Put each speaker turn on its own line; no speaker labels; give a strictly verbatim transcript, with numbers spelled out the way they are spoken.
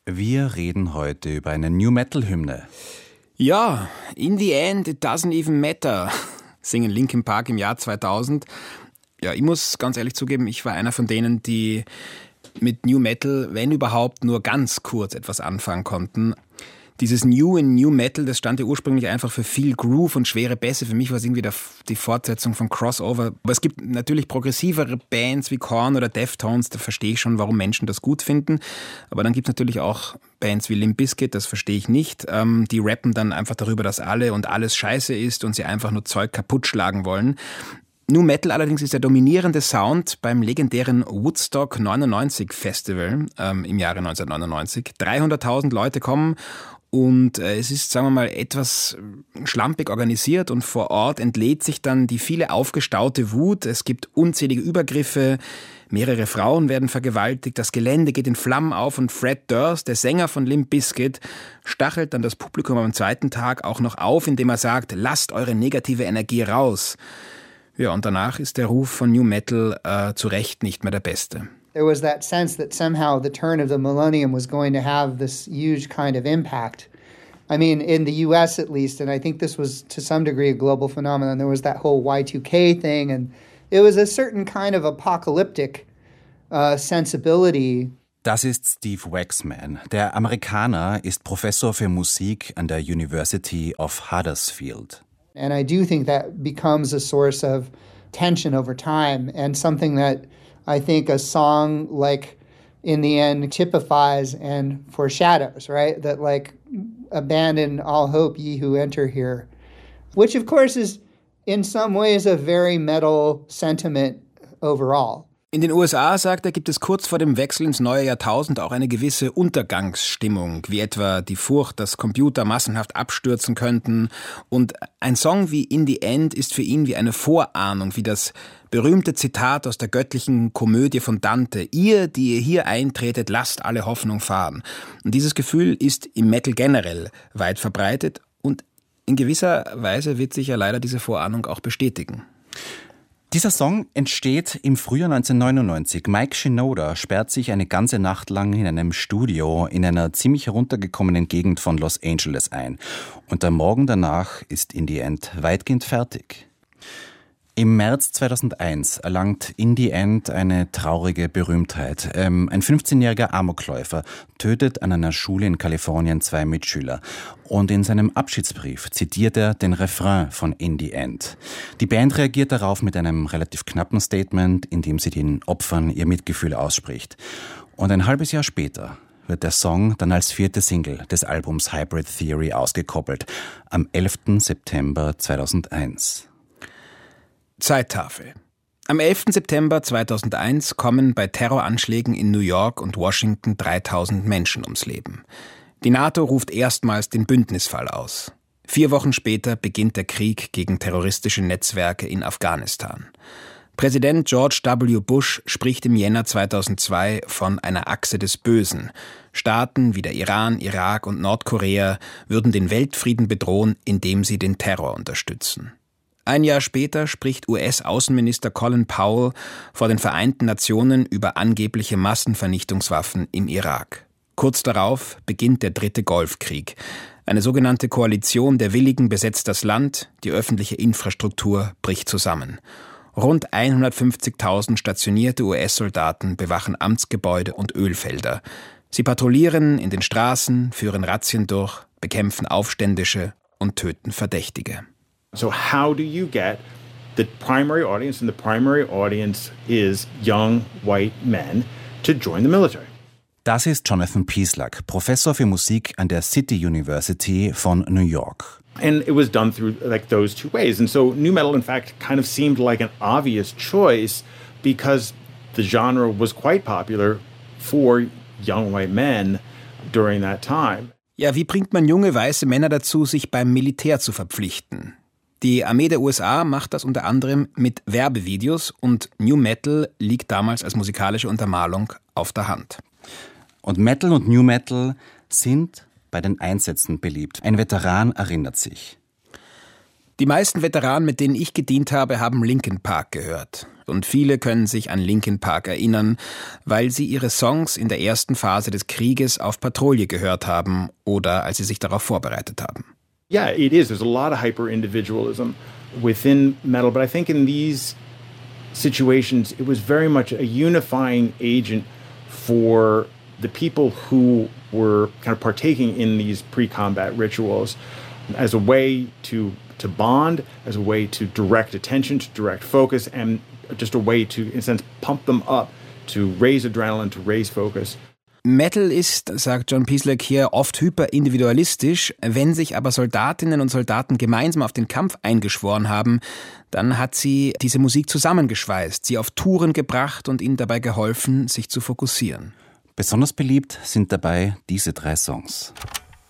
Wir reden heute über eine New-Metal-Hymne.
Ja, In the End, it doesn't even matter, singen Linkin Park im Jahr zweitausend. Ja, ich muss ganz ehrlich zugeben, ich war einer von denen, die mit New Metal, wenn überhaupt, nur ganz kurz etwas anfangen konnten. Dieses New in New Metal, das stand ja ursprünglich einfach für viel Groove und schwere Bässe. Für mich war es irgendwie der, die Fortsetzung von Crossover. Aber es gibt natürlich progressivere Bands wie Korn oder Deftones, da verstehe ich schon, warum Menschen das gut finden. Aber dann gibt es natürlich auch Bands wie Limp Bizkit, das verstehe ich nicht. Ähm, die rappen dann einfach darüber, dass alle und alles scheiße ist und sie einfach nur Zeug kaputt schlagen wollen. New Metal allerdings ist der dominierende Sound beim legendären Woodstock neunundneunzig Festival ähm, im Jahre neunzehnhundertneunundneunzig. dreihunderttausend Leute kommen. Und es ist, sagen wir mal, etwas schlampig organisiert und vor Ort entlädt sich dann die viele aufgestaute Wut. Es gibt unzählige Übergriffe, mehrere Frauen werden vergewaltigt, das Gelände geht in Flammen auf und Fred Durst, der Sänger von Limp Bizkit, stachelt dann das Publikum am zweiten Tag auch noch auf, indem er sagt, lasst eure negative Energie raus. Ja, und danach ist der Ruf von New Metal äh, zu Recht nicht mehr der beste.
There was that sense that somehow the turn of the millennium was going to have this huge kind of impact. I mean, in the U S at least, and I think this was to some degree a global phenomenon, there was that whole Y two K thing, and it was a certain kind of apocalyptic uh, sensibility.
Das ist Steve Waxman. Der Amerikaner ist Professor für Musik an der University of Huddersfield.
And I do think that becomes a source of tension over time and something that I think a song like In the End typifies and foreshadows, right? That like, abandon all hope, ye who enter here. Which of course is in some ways a very metal sentiment overall.
In den U S A, sagt er, gibt es kurz vor dem Wechsel ins neue Jahrtausend auch eine gewisse Untergangsstimmung, wie etwa die Furcht, dass Computer massenhaft abstürzen könnten. Und ein Song wie In the End ist für ihn wie eine Vorahnung, wie das berühmte Zitat aus der göttlichen Komödie von Dante. Ihr, die ihr hier eintretet, lasst alle Hoffnung fahren. Und dieses Gefühl ist im Metal generell weit verbreitet und in gewisser Weise wird sich ja leider diese Vorahnung auch bestätigen.
Dieser Song entsteht im Frühjahr neunzehnhundertneunundneunzig. Mike Shinoda sperrt sich eine ganze Nacht lang in einem Studio in einer ziemlich heruntergekommenen Gegend von Los Angeles ein. Und am Morgen danach ist In the End weitgehend fertig. Im März zweitausendeins erlangt In the End eine traurige Berühmtheit. Ähm, ein fünfzehnjähriger Amokläufer tötet an einer Schule in Kalifornien zwei Mitschüler. Und in seinem Abschiedsbrief zitiert er den Refrain von In the End. Die Band reagiert darauf mit einem relativ knappen Statement, in dem sie den Opfern ihr Mitgefühl ausspricht. Und ein halbes Jahr später wird der Song dann als vierte Single des Albums Hybrid Theory ausgekoppelt, am elften September zweitausendeins.
Zeittafel. Am elften September zweitausendeins kommen bei Terroranschlägen in New York und Washington dreitausend Menschen ums Leben. Die NATO ruft erstmals den Bündnisfall aus. Vier Wochen später beginnt der Krieg gegen terroristische Netzwerke in Afghanistan. Präsident George W. Bush spricht im Jänner zweitausendzwei von einer Achse des Bösen. Staaten wie der Iran, Irak und Nordkorea würden den Weltfrieden bedrohen, indem sie den Terror unterstützen. Ein Jahr später spricht U S-Außenminister Colin Powell vor den Vereinten Nationen über angebliche Massenvernichtungswaffen im Irak. Kurz darauf beginnt der dritte Golfkrieg. Eine sogenannte Koalition der Willigen besetzt das Land, die öffentliche Infrastruktur bricht zusammen. Rund hundertfünfzigtausend stationierte U S-Soldaten bewachen Amtsgebäude und Ölfelder. Sie patrouillieren in den Straßen, führen Razzien durch, bekämpfen Aufständische und töten Verdächtige.
So how do you get the primary audience, and the primary audience is young white men, to join the military?
Das ist Jonathan Pieslak, Professor für Musik an der City University von New York.
And it was done through like those two ways. And so nu metal, in fact, kind of seemed like an obvious choice because the genre was quite popular for young white men during that time.
Ja, wie bringt man junge weiße Männer dazu, sich beim Militär zu verpflichten? Die Armee der U S A macht das unter anderem mit Werbevideos und New Metal liegt damals als musikalische Untermalung auf der Hand.
Und Metal und New Metal sind bei den Einsätzen beliebt. Ein Veteran erinnert sich.
Die meisten Veteranen, mit denen ich gedient habe, haben Linkin Park gehört. Und viele können sich an Linkin Park erinnern, weil sie ihre Songs in der ersten Phase des Krieges auf Patrouille gehört haben oder als sie sich darauf vorbereitet haben.
Yeah, it is. There's a lot of hyper-individualism within metal, but I think in these situations, it was very much a unifying agent for the people who were kind of partaking in these pre-combat rituals as a way to to bond, as a way to direct attention, to direct focus, and just a way to, in a sense, pump them up, to raise adrenaline, to raise focus.
Metal ist, sagt John Piesleck hier, oft hyperindividualistisch. Wenn sich aber Soldatinnen und Soldaten gemeinsam auf den Kampf eingeschworen haben, dann hat sie diese Musik zusammengeschweißt, sie auf Touren gebracht und ihnen dabei geholfen, sich zu fokussieren.
Besonders beliebt sind dabei diese drei Songs.